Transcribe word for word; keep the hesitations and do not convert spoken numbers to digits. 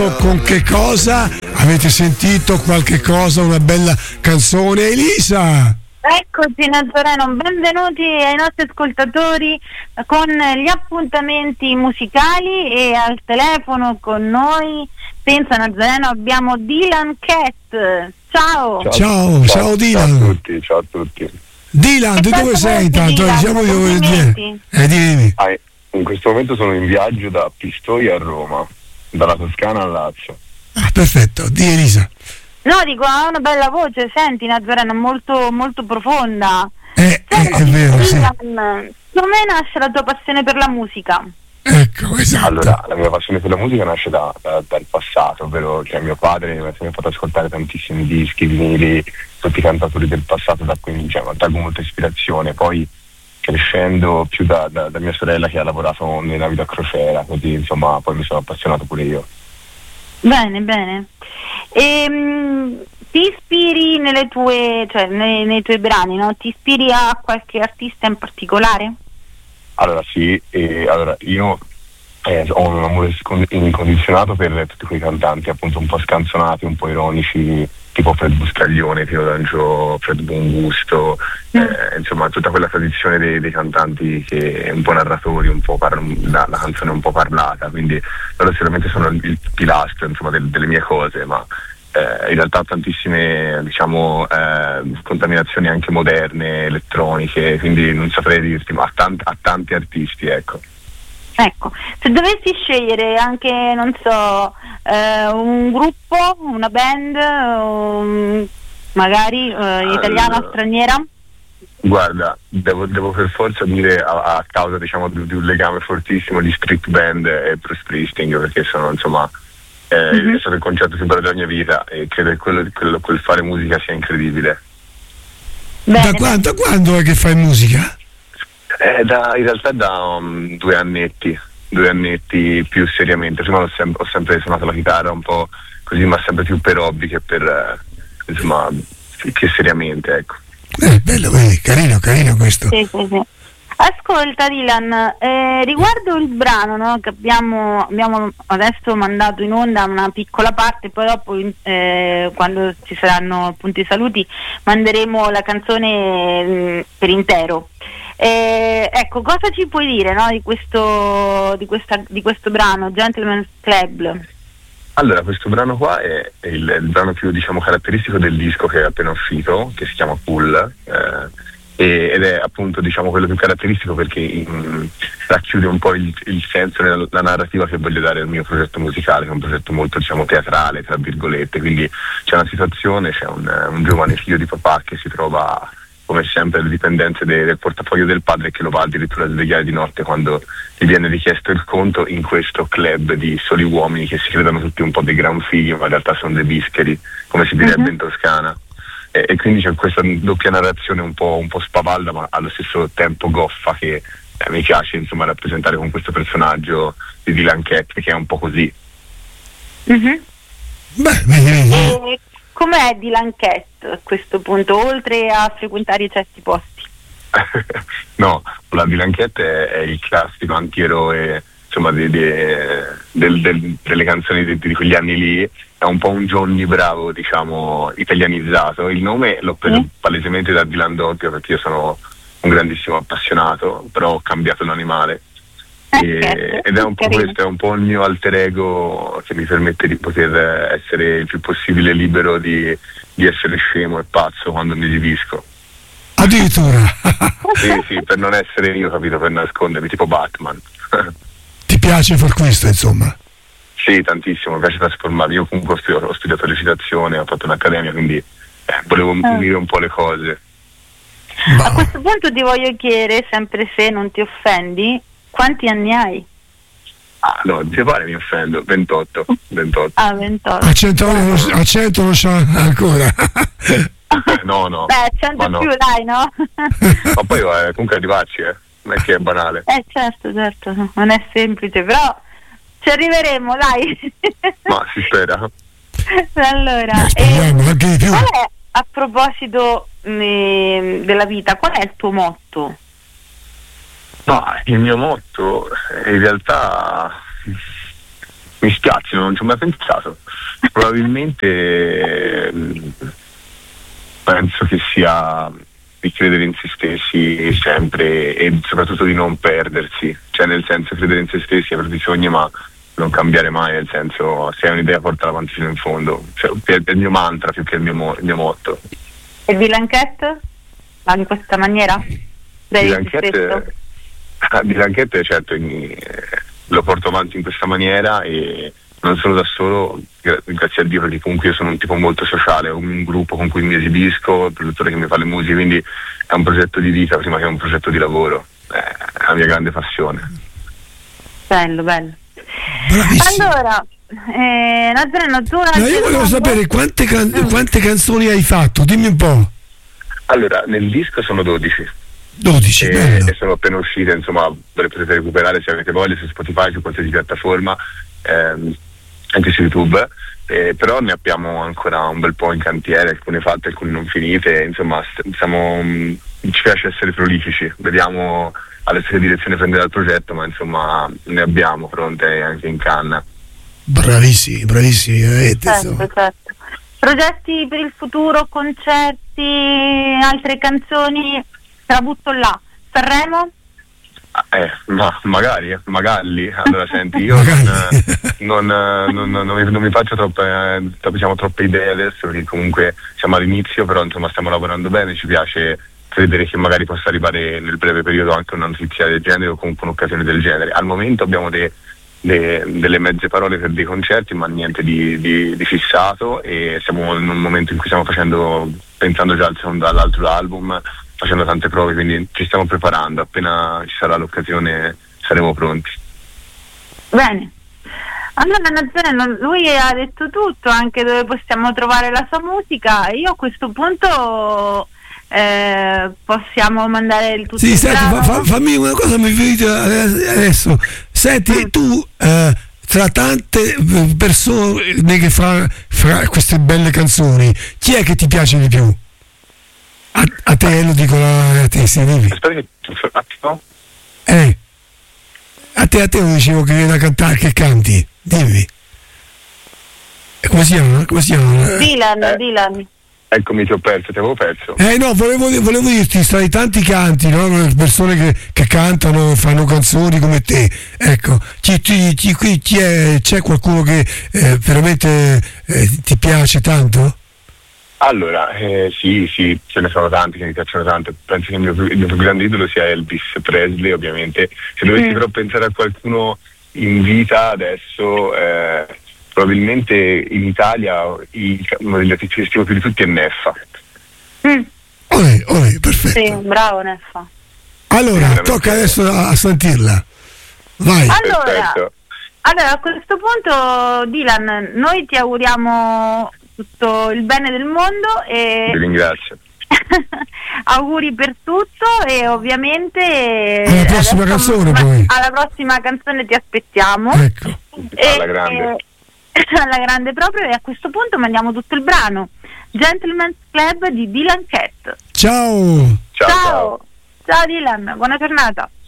Con che cosa? Avete sentito qualche cosa, una bella canzone, Elisa? Eccoci Nazareno, benvenuti ai nostri ascoltatori con gli appuntamenti musicali, e al telefono con noi, pensa Nazareno, abbiamo Dylan Cat. Ciao. Ciao, ciao, ciao Dylan. Ciao a tutti, ciao a tutti. Dylan, di dove sei intanto? Diciamo di dove vieni. Eh, dimmi. Ah, in questo momento sono in viaggio da Pistoia a Roma, dalla Toscana al Lazio. Ah, perfetto, di Elisa. No, dico, ha una bella voce, senti Nazareno, molto molto profonda. Eh, Senti, eh, è vero, sì. Dylan, come nasce la tua passione per la musica? Ecco, esatto. Allora, la mia passione per la musica nasce da, da, dal passato, ovvero che mio padre mi ha sempre fatto ascoltare tantissimi dischi, vinili, tutti i cantautori del passato, da cui diciamo, traggo molta ispirazione. Poi crescendo più da, da, da mia sorella che ha lavorato nelle navi da crociera, così insomma poi mi sono appassionato pure io. Bene, bene. Ehm, ti ispiri nelle tue, cioè nei, nei tuoi brani, no? Ti ispiri a qualche artista in particolare? Allora sì, e, allora io eh, ho un amore incondizionato per tutti quei cantanti appunto un po' scanzonati, un po' ironici, tipo Fred Buscaglione, Pino D'Angio, Fred Buongusto, mm. eh, insomma tutta quella tradizione dei, dei cantanti che un po' narratori, un po' par- la, la canzone un po' parlata, quindi loro sicuramente sono il, il pilastro insomma del, delle mie cose, ma eh, in realtà tantissime diciamo eh, contaminazioni anche moderne, elettroniche, quindi non saprei dirti, ma a, tant- a tanti artisti, ecco. Ecco, se dovessi scegliere anche, non so, eh, un gruppo, una band, um, magari eh, italiana, allora, straniera? Guarda, devo, devo per forza dire a, a causa diciamo di, di un legame fortissimo di Street Band e Bruce Springsteen, perché sono insomma eh, mm-hmm. è stato il concerto più bello della mia vita e credo che quello, quello, quel fare musica sia incredibile. Bene, da, quando, da quando è che fai musica? Eh, da, in realtà da um, due annetti, due annetti più seriamente. Prima ho, sem- ho sempre suonato la chitarra un po' così, ma sempre più per hobby che per eh, insomma che seriamente, ecco. Eh, bello, vedi, carino, carino questo. Sì, sì, sì. Ascolta Dylan, eh, riguardo il brano, no, che abbiamo, abbiamo adesso mandato in onda una piccola parte, poi dopo eh, quando ci saranno appunto i saluti manderemo la canzone mh, per intero. Eh, ecco, cosa ci puoi dire, no, di questo di questa di questo brano Gentleman's Club? Allora, questo brano qua è, è il, il brano più diciamo caratteristico del disco che è appena uscito, che si chiama Cool, eh, e, ed è appunto diciamo quello più caratteristico perché in, racchiude un po' il, il senso e la narrativa che voglio dare al mio progetto musicale, che è un progetto molto diciamo teatrale tra virgolette, quindi c'è una situazione, c'è un, un giovane figlio di papà che si trova come sempre alle dipendenze de, del portafoglio del padre, che lo va addirittura a svegliare di notte quando gli viene richiesto il conto in questo club di soli uomini che si credono tutti un po' dei gran figli, ma in realtà sono dei bischeri, come si direbbe uh-huh. in Toscana. E, e quindi c'è questa doppia narrazione un po', un po' spavalda, ma allo stesso tempo goffa, che eh, mi piace insomma rappresentare con questo personaggio di Dylan Cat, che è un po' così. Uh-huh. Beh, beh, beh. Com'è Dylan Cat a questo punto, oltre a frequentare certi posti? No, la Dylan Cat è, è il classico antieroe insomma de, de, del, del, delle canzoni di, di quegli anni lì, è un po' un Johnny Bravo diciamo italianizzato. Il nome l'ho preso mm. palesemente da Dylan Dog perché io sono un grandissimo appassionato, però ho cambiato l'animale. E, ed è un po' questo, è un po' il mio alter ego che mi permette di poter essere il più possibile libero di, di essere scemo e pazzo quando mi esibisco. Addirittura? Sì, sì, per non essere io, capito, per nascondermi, tipo Batman. Ti piace far questo, insomma? Sì, tantissimo, mi piace trasformarmi. Io comunque ho studiato, ho studiato recitazione, ho fatto un'accademia, quindi eh, volevo unire un po' le cose. A questo punto ti voglio chiedere, sempre se non ti offendi, quanti anni hai? Ah no, ti pare mi offendo, ventotto. ventotto. Ah, ventotto. A cento, a cento non c'ha ancora. Eh, no, no. Beh, cento no. più dai, no? Ma poi eh, comunque arrivarci, eh. Non è che è banale. Eh certo, certo, non è semplice, però ci arriveremo, dai. Ma si spera. Allora, speriamo, anche di più. Qual è, a proposito eh, della vita, qual è il tuo motto? No, il mio motto in realtà mi spiace, non ci ho mai pensato. Probabilmente eh, penso che sia di credere in se stessi sempre e soprattutto di non perdersi, cioè nel senso credere in se stessi, aver bisogno ma non cambiare mai, nel senso se hai un'idea portala avanti fino in fondo, cioè, è il mio mantra più che il mio, mo- il mio motto. E Dylan Cat? Va in questa maniera? Dylan Cat, Dylan Cat certo in, eh, lo porto avanti in questa maniera e non solo da solo, grazie a Dio, perché comunque io sono un tipo molto sociale, ho un gruppo con cui mi esibisco, il produttore che mi fa le musiche, quindi è un progetto di vita prima che un progetto di lavoro, è la mia grande passione. Bello, bello. Bravissimo. Allora, eh, Nazareno, tu No, io volevo sapere quante, can- Mm. quante canzoni hai fatto, dimmi un po'. Allora, nel disco sono dodici. dodici, e, bello. e sono appena uscite, insomma, ve le potete recuperare se avete voglia su Spotify, su qualsiasi piattaforma, ehm, anche su YouTube, eh, però ne abbiamo ancora un bel po' in cantiere, alcune fatte, alcune non finite, insomma st- siamo, mh, ci piace essere prolifici, vediamo adesso che direzione prenderà il progetto, ma insomma ne abbiamo pronte anche in canna. Bravissimi, bravissimi, veramente. Certo, insomma. certo. Progetti per il futuro, concerti, altre canzoni, te la butto là. Sanremo? Eh, ma magari, magari. Allora senti, io Magari. non, non, non, non, non mi, non mi faccio troppe, diciamo, troppe idee adesso, perché comunque siamo all'inizio, però insomma stiamo lavorando bene, ci piace credere che magari possa arrivare nel breve periodo anche una notizia del genere o comunque un'occasione del genere. Al momento abbiamo dei, dei, delle mezze parole per dei concerti, ma niente di, di, di fissato, e siamo in un momento in cui stiamo facendo, pensando già al secondo, all'altro album, facendo tante prove, quindi ci stiamo preparando, appena ci sarà l'occasione saremo pronti. Bene. Allora Nazareno, lui ha detto tutto, anche dove possiamo trovare la sua musica. Io a questo punto eh, possiamo mandare il tutto. Sì, il senti, fa, brano? fa- fammi una cosa, mi vedo adesso. Senti, tu eh, tra tante persone che fa, fa queste belle canzoni, chi è che ti piace di più? A, a te lo dico a te, sì, dimmi. Aspetta che un attimo. Eh, a te, a te lo dicevo che viene da cantare, che canti, dimmi. E come si chiama? Come si chiama? Dylan, Eh. Dylan. Eccomi, ti ho perso, ti avevo perso. Eh no, volevo, volevo dirti, tra i tanti canti, no? Persone che, che cantano, fanno canzoni come te, ecco, ci, ci, ci- qui chi è- c'è qualcuno che eh, veramente eh, ti piace tanto? Allora, eh, sì, sì, ce ne sono tanti che mi piacciono tanto. Penso che il mio, più- il mio più grande idolo sia Elvis Presley, ovviamente. Se dovessi Mm. però pensare a qualcuno in vita adesso, eh, probabilmente in Italia il- uno degli artisti che stimo più di tutti è Neffa. Mm, Olè, olè, perfetto. sì, bravo Neffa. Allora, Veramente. tocca adesso a, a sentirla. Vai. Allora, Perfetto. allora, a questo punto Dylan, noi ti auguriamo tutto il bene del mondo e Vi ringrazio. auguri per tutto, e ovviamente Alla prossima adesso, canzone, ma- poi. alla prossima canzone ti aspettiamo. Ecco. E- Alla grande. e- alla grande proprio, e a questo punto mandiamo tutto il brano Gentleman's Club di Dylan Cat. Ciao. Ciao, ciao. Ciao, ciao Dylan, buona giornata.